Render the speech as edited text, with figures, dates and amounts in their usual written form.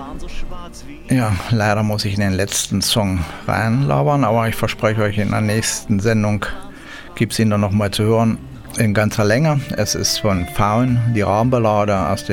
Ja, leider muss ich in den letzten Song reinlabern, aber ich verspreche euch, in der nächsten Sendung gibt es ihn dann nochmal zu hören in ganzer Länge. Es ist von Faun, die Rahmenballade aus dem